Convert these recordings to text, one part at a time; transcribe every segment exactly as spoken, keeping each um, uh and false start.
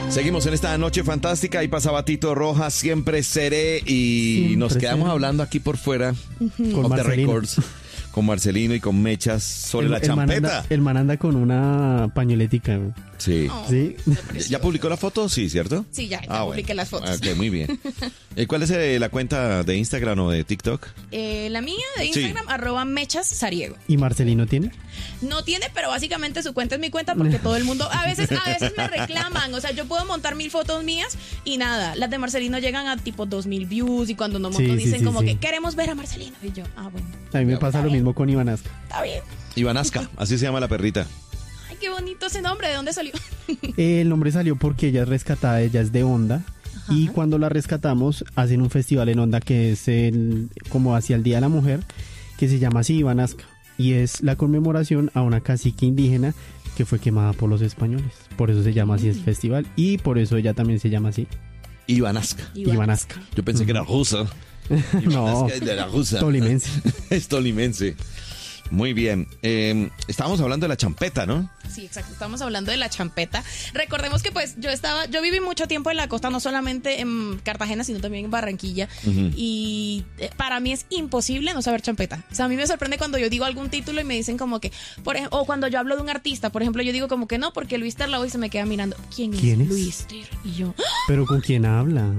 Seguimos en esta noche fantástica y pasaba Tito Rojas, siempre seré, y Siempre nos quedamos seré. hablando aquí por fuera Con of the Marcelino. records, con Marcelino y con Mechas sobre El- la el man champeta. anda- el man anda con una pañoletica. güey. Sí. Oh, ¿Sí? ¿Ya publicó la foto? Sí, ¿cierto? Sí, ya, ya Ah, publiqué bueno. las fotos. Ok, muy bien. Eh, ¿Cuál es eh, la cuenta de Instagram o de TikTok? Eh, la mía de Sí. Instagram, arroba mechas sariego. ¿Y Marcelino tiene? No tiene, pero básicamente su cuenta es mi cuenta porque todo el mundo, a veces, a veces me reclaman, o sea, yo puedo montar mil fotos mías y nada, las de Marcelino llegan a tipo dos mil views y cuando no monto Sí, sí, dicen sí, como sí. que queremos ver a Marcelino y yo, ah, bueno, A mí me pasa lo mismo con Iván Asca. está bien. Ivanasca, así se llama la perrita. Ay, qué bonito ese nombre, ¿de dónde salió? El nombre salió porque ella es rescatada, ella es de Honda. Y cuando la rescatamos, hacen un festival en Honda que es el, como hacia el Día de la Mujer, que se llama así Iván Asca. Y es la conmemoración a una cacique indígena que fue quemada por los españoles. Por eso se llama así el festival. Y por eso ella también se llama así, Ivanasca. Iván Asca. Yo pensé que era rusa. No, Ivanasca es de la rusa. tolimense. Es tolimense. Muy bien. Eh, estábamos hablando de la champeta, ¿no? Sí, exacto, estamos hablando de la champeta. Recordemos que pues yo estaba, yo viví mucho tiempo en la costa, no solamente en Cartagena, sino también en Barranquilla. Ujú. Y eh, para mí es imposible no saber champeta. O sea, a mí me sorprende cuando yo digo algún título y me dicen como que, por ejemplo, o cuando yo hablo de un artista, por ejemplo, yo digo como que no, porque Luis Terlao y se me queda mirando, ¿quién, ¿Quién es, es? Luis Ter? Y yo, ¡ah! Pero ¿con quién habla?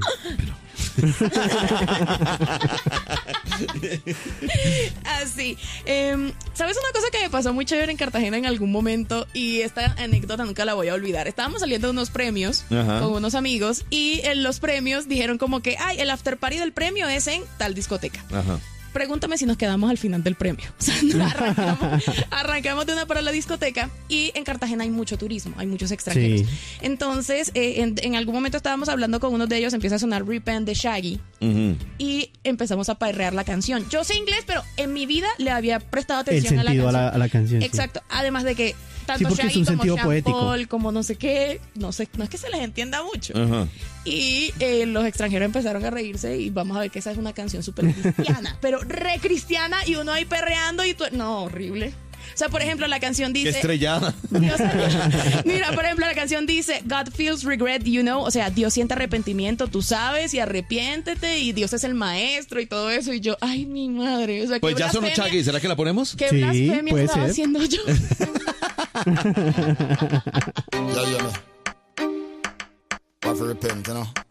Así. Em, ¿Sabes una cosa que me pasó muy chévere en Cartagena en algún momento? Y esta anécdota nunca la voy a olvidar. Estábamos saliendo de unos premios Ajá. con unos amigos y en los premios dijeron como que, ay, el after party del premio es en tal discoteca. Ajá. Pregúntame si nos quedamos al final del premio. O sea, no, arrancamos, arrancamos de una para la discoteca y en Cartagena hay mucho turismo, hay muchos extranjeros. Sí. Entonces, eh, en, en algún momento estábamos hablando con uno de ellos, empieza a sonar Repent de Shaggy Ujú. y empezamos a perrear la canción. Yo sé inglés, pero en mi vida le había prestado El atención a la sentido a canción. la, a la canción. sí. Exacto. Además de que tanto Sí, porque es Shaggy un como sentido Sean poético. Paul, como no sé qué, no sé, no es que se les entienda mucho. Ajá. Y eh, los extranjeros empezaron a reírse y vamos a ver que esa es una canción súper cristiana, pero re cristiana y uno ahí perreando y tú... No, horrible. O sea, por ejemplo, la canción Qué dice... estrellada. Dios- Mira, por ejemplo, la canción dice God feels regret, you know. O sea, Dios siente arrepentimiento, tú sabes, y arrepiéntete, y Dios es el maestro y todo eso. Y yo, ay, mi madre. O sea, Pues qué ya sonó blasfemia- Shaggy, ¿será que la ponemos? ¿Qué Sí, blasfemia puede estaba ser. haciendo yo? Yeah, you know. Want to repent, you know.